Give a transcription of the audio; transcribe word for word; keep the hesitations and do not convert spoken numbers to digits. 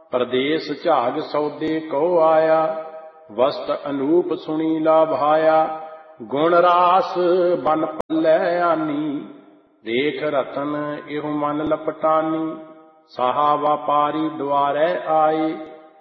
ਪ੍ਰਦੇਸ ਝਾਗ ਸੌਦੇ ਕਉ ਆਇਆ, ਵਸਤ ਅਨੂਪ ਸੁਣੀ ਲਾ ਭਾਇਆ। ਗੁਣ ਰਾਸ ਬਨ ਪੱਲੇ ਆਨੀ, ਦੇਖ ਰਤਨ ਇਹੋ ਮਨ ਲਪਟਾਨੀ। ਸਾਹਾ ਵਾਪਾਰੀ ਦੁਆਰੇ ਆਏ,